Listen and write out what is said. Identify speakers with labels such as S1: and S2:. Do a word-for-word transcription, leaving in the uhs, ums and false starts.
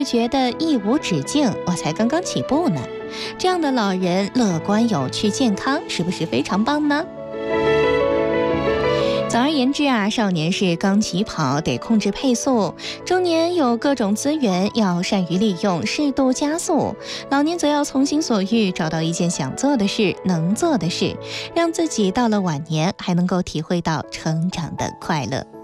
S1: 觉得一无止境，我才刚刚起步呢。这样的老人乐观、有趣、健康，是不是非常棒呢？总而言之啊，少年是刚起跑，得控制配速；中年有各种资源，要善于利用，适度加速；老年则要从心所欲，找到一件想做的事、能做的事，让自己到了晚年还能够体会到成长的快乐。